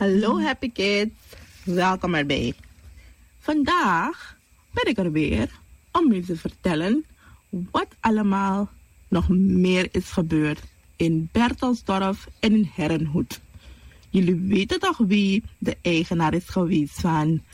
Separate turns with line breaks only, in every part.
Hallo Happy Kids, welkom erbij. Vandaag ben ik er weer om u te vertellen wat allemaal nog meer is gebeurd in Bertelsdorp en in Herrenhoed. Jullie weten toch wie de eigenaar is geweest van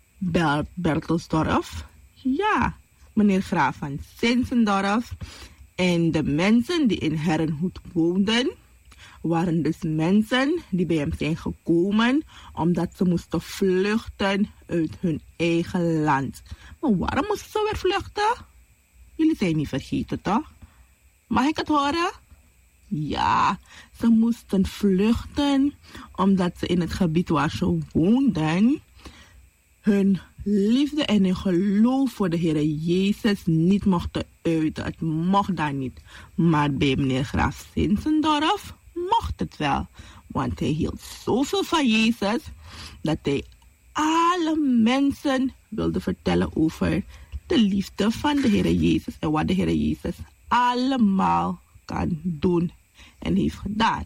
Bertelsdorp? Ja, meneer Graaf van Zinzendorp. En de mensen die in Herrenhoed woonden, waren dus mensen die bij hem zijn gekomen omdat ze moesten vluchten uit hun eigen land. Maar waarom moesten ze weer vluchten? Jullie zijn niet vergeten, toch? Mag ik het horen? Ja, ze moesten vluchten omdat ze in het gebied waar ze woonden hun liefde en hun geloof voor de Heer Jezus niet mochten uiten. Het mocht daar niet. Maar bij meneer Graaf Zinzendorp mocht het wel. Want hij hield zoveel van Jezus dat hij alle mensen wilde vertellen over de liefde van de Heer Jezus en wat de Heer Jezus allemaal kan doen en heeft gedaan.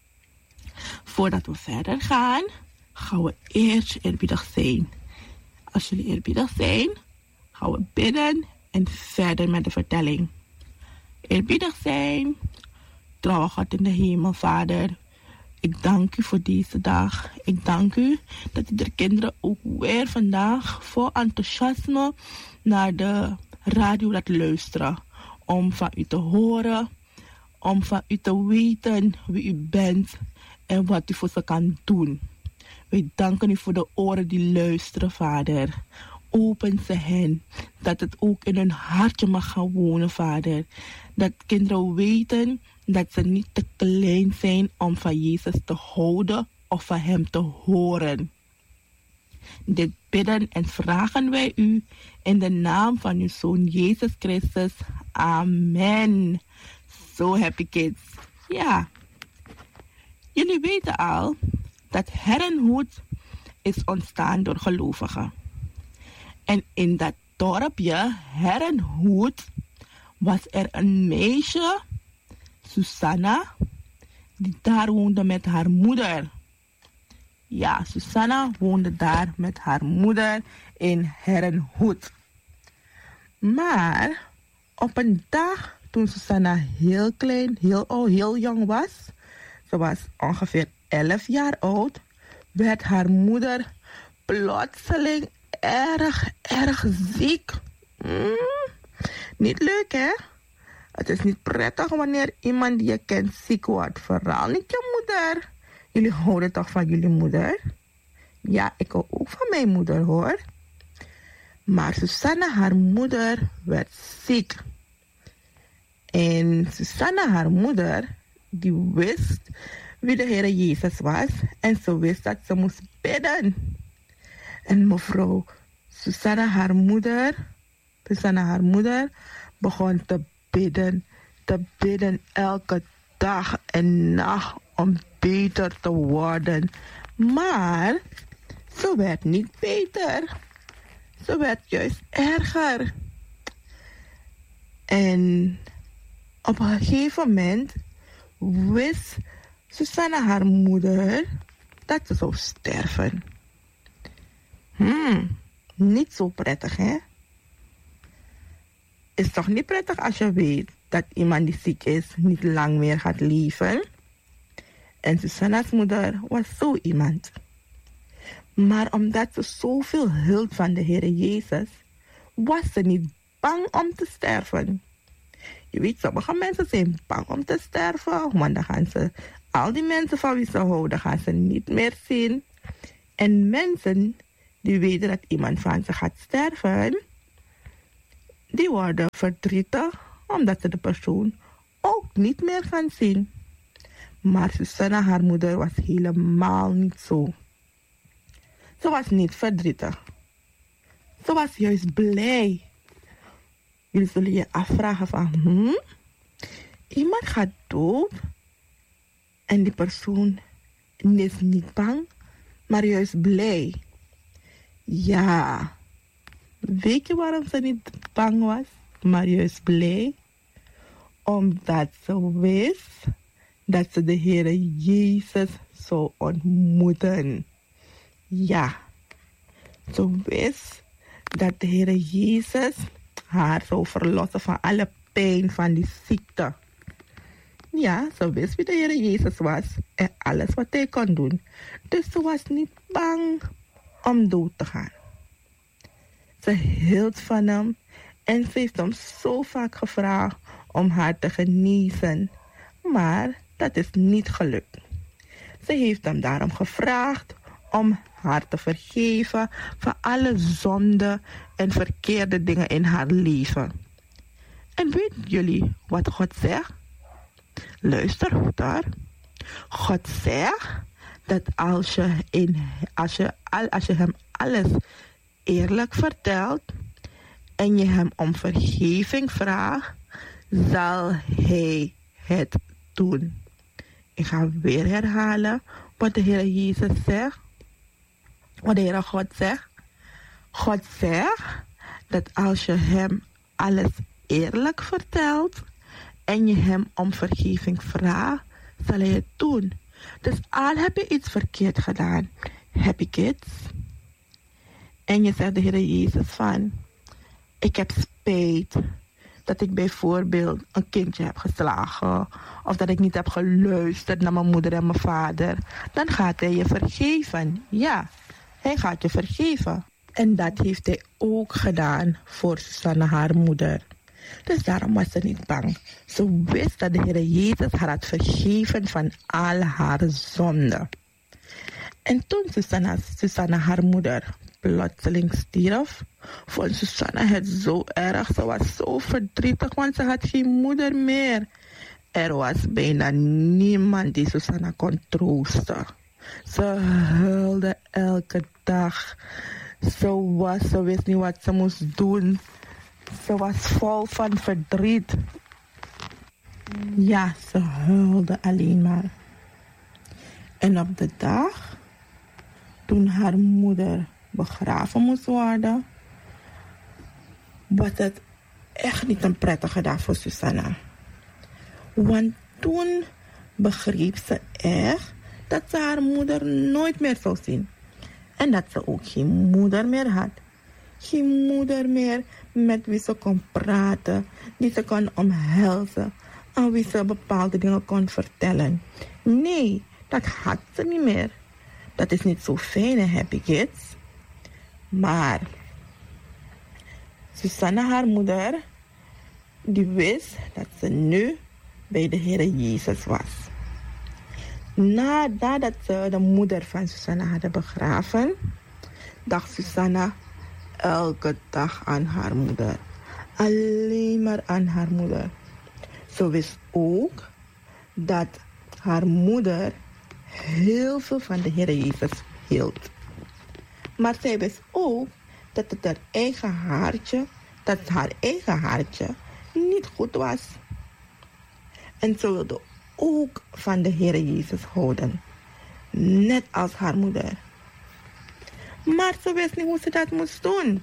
Voordat we verder gaan, gaan we eerst eerbiedig zijn. Als jullie eerbiedig zijn, gaan we bidden en verder met de vertelling. Eerbiedig zijn. Trouwe God in de hemel, Vader. Ik dank u voor deze dag. Ik dank u dat u de kinderen ook weer vandaag vol enthousiasme naar de radio laat luisteren. Om van u te horen, om van u te weten wie u bent en wat u voor ze kan doen. Wij danken u voor de oren die luisteren, Vader. Open ze hen, dat het ook in hun hartje mag gaan wonen, Vader. Dat kinderen weten dat ze niet te klein zijn om van Jezus te houden of van hem te horen. Dit bidden en vragen wij u in de naam van uw Zoon Jezus Christus. Amen. So happy kids. Ja, jullie weten al dat Herrenhoed is ontstaan door gelovigen. En in dat dorpje Herrenhoed was er een meisje, Susanna, die daar woonde met haar moeder. Ja, Susanna woonde daar met haar moeder in Herrenhoed. Maar op een dag toen Susanna heel klein, heel jong was, ze was ongeveer 11 jaar oud, werd haar moeder plotseling erg ziek. Niet leuk, hè? Het is niet prettig wanneer iemand die je kent ziek wordt. Vooral niet je moeder. Jullie houden toch van jullie moeder? Ja, ik hou ook van mijn moeder, hoor. Maar Susanna, haar moeder, werd ziek. En Susanna, haar moeder, die wist wie de Heer Jezus was. En ze wist dat ze moest bidden. En mevrouw Susanna, haar moeder, begon te bidden elke dag en nacht om beter te worden. Maar ze werd niet beter. Ze werd juist erger. En op een gegeven moment wist Susanna, haar moeder, dat ze zou sterven. Niet zo prettig, hè? Is toch niet prettig als je weet dat iemand die ziek is niet lang meer gaat leven? En Susanna's moeder was zo iemand. Maar omdat ze zoveel hield van de Heer Jezus, was ze niet bang om te sterven. Je weet, sommige mensen zijn bang om te sterven, want dan gaan ze al die mensen van wie ze houden, gaan ze niet meer zien. En mensen die weten dat iemand van ze gaat sterven, die worden verdrietig omdat ze de persoon ook niet meer gaan zien. Maar Susanna, haar moeder, was helemaal niet zo. Ze was niet verdrietig. Ze was juist blij. Jullie zullen je afvragen van, iemand gaat dood en die persoon is niet bang, maar juist blij. Ja, weet je waarom ze niet bang was, maar juist blij? Omdat ze wist dat ze de Heer Jezus zou ontmoeten. Ja, ze wist dat de Heer Jezus haar zou verlossen van alle pijn van die ziekte. Ja, ze wist wie de Heer Jezus was en alles wat hij kon doen. Dus ze was niet bang om dood te gaan. Ze hield van hem en ze heeft hem zo vaak gevraagd om haar te genezen. Maar dat is niet gelukt. Ze heeft hem daarom gevraagd om haar te vergeven van alle zonden en verkeerde dingen in haar leven. En weten jullie wat God zegt? Luister goed hoor. God zegt dat als je hem alles eerlijk vertelt en je hem om vergeving vraagt, zal hij het doen. Ik ga weer herhalen wat de Heer Jezus zegt. Wat de Heer God zegt. God zegt dat als je hem alles eerlijk vertelt en je hem om vergeving vraagt, zal hij het doen. Dus al heb je iets verkeerd gedaan, heb ik het. En je zegt de Heer Jezus van, ik heb spijt dat ik bijvoorbeeld een kindje heb geslagen, of dat ik niet heb geluisterd naar mijn moeder en mijn vader, dan gaat hij je vergeven. Ja, hij gaat je vergeven. En dat heeft hij ook gedaan voor Susanna, haar moeder. Dus daarom was ze niet bang. Ze wist dat de Heer Jezus haar had vergeven van al haar zonden. En toen Susanna, haar moeder, plotseling stierf, vond Susanna het zo erg. Ze was zo verdrietig, want ze had geen moeder meer. Er was bijna niemand die Susanna kon troosten. Ze huilde elke dag. Ze wist niet wat ze moest doen. Ze was vol van verdriet. Ja, ze huilde alleen maar. En op de dag toen haar moeder begraven moest worden, was het echt niet een prettige dag voor Susanna. Want toen begreep ze echt dat ze haar moeder nooit meer zou zien. En dat ze ook geen moeder meer had. Geen moeder meer met wie ze kon praten, die ze kon omhelzen, aan wie ze bepaalde dingen kon vertellen. Nee, dat had ze niet meer. Dat is niet zo fijn, hè, happy kids. Maar Susanna, haar moeder, die wist dat ze nu bij de Heer Jezus was. Nadat ze de moeder van Susanna hadden begraven, dacht Susanna elke dag aan haar moeder. Alleen maar aan haar moeder. Ze wist ook dat haar moeder heel veel van de Heer Jezus hield. Maar zij wist ook dat haar eigen hartje niet goed was. En ze wilde ook van de Heer Jezus houden. Net als haar moeder. Maar ze wist niet hoe ze dat moest doen.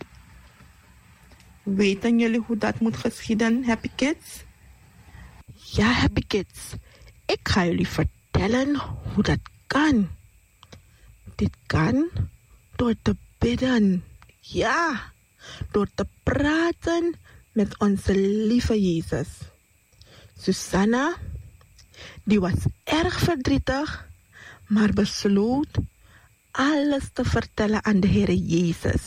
Weten jullie hoe dat moet geschieden, happy kids? Ja, happy kids. Ik ga jullie vertellen hoe dat kan. Dit kan door te bidden. Ja, door te praten met onze lieve Jezus. Susanna, die was erg verdrietig, maar besloot alles te vertellen aan de Heer Jezus.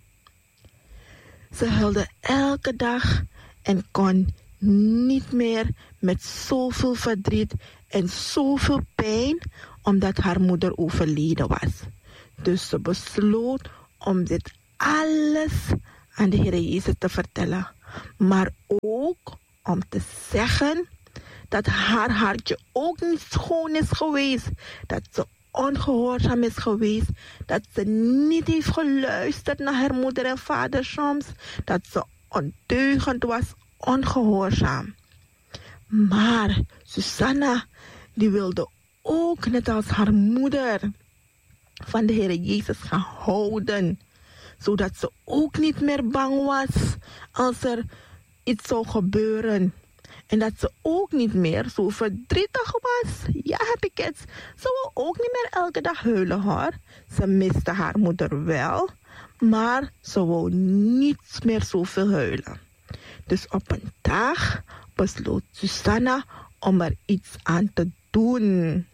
Ze huilde elke dag en kon niet meer met zoveel verdriet en zoveel pijn, omdat haar moeder overleden was. Dus ze besloot om dit alles aan de Heer Jezus te vertellen. Maar ook om te zeggen dat haar hartje ook niet schoon is geweest. Dat ze ongehoorzaam is geweest. Dat ze niet heeft geluisterd naar haar moeder en vader soms. Dat ze ondeugend was, ongehoorzaam. Maar Susanna, die wilde ook net als haar moeder van de Heer Jezus gaan houden. Zodat ze ook niet meer bang was als er iets zou gebeuren. En dat ze ook niet meer zo verdrietig was. Ja, Happy Kids. Ze wou ook niet meer elke dag huilen hoor. Ze miste haar moeder wel. Maar ze wou niet meer zoveel huilen. Dus op een dag besloot Susanna om er iets aan te doen.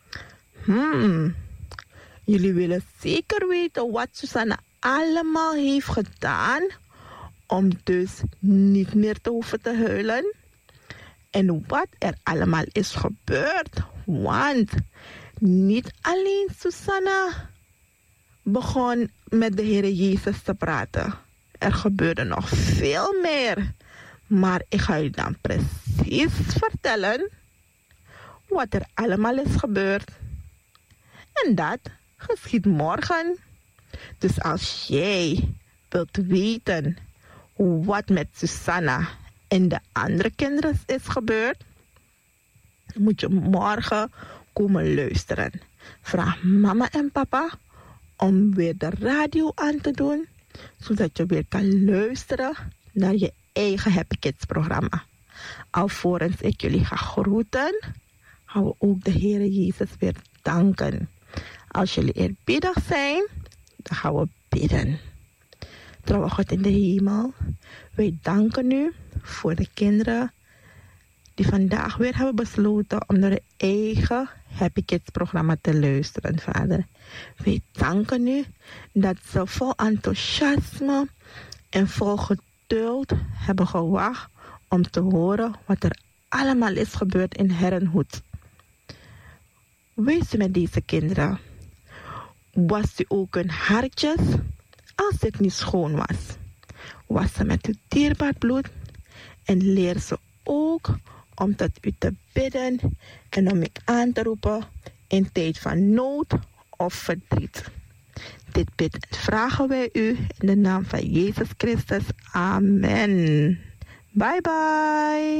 Jullie willen zeker weten wat Susanna allemaal heeft gedaan om dus niet meer te hoeven te huilen. En wat er allemaal is gebeurd. Want niet alleen Susanna begon met de Heer Jezus te praten. Er gebeurde nog veel meer. Maar ik ga je dan precies vertellen wat er allemaal is gebeurd. En dat geschiet morgen. Dus als jij wilt weten wat met Susanna en de andere kinderen is gebeurd, moet je morgen komen luisteren. Vraag mama en papa om weer de radio aan te doen, zodat je weer kan luisteren naar je eigen Happy Kids programma. Alvorens ik jullie ga groeten, gaan we ook de Heer Jezus weer danken. Als jullie eerbiedig zijn, dan gaan we bidden. Trouwe God in de hemel, wij danken u voor de kinderen die vandaag weer hebben besloten om naar hun eigen Happy Kids programma te luisteren, Vader. Wij danken u dat ze vol enthousiasme en vol geduld hebben gewacht om te horen wat er allemaal is gebeurd in Herrenhoed. Wees met deze kinderen. Was u ook hun hartjes als dit niet schoon was. Was ze met uw dierbaar bloed en leer ze ook om tot u te bidden en om u aan te roepen in tijd van nood of verdriet. Dit bidden en vragen wij u in de naam van Jezus Christus. Amen. Bye bye.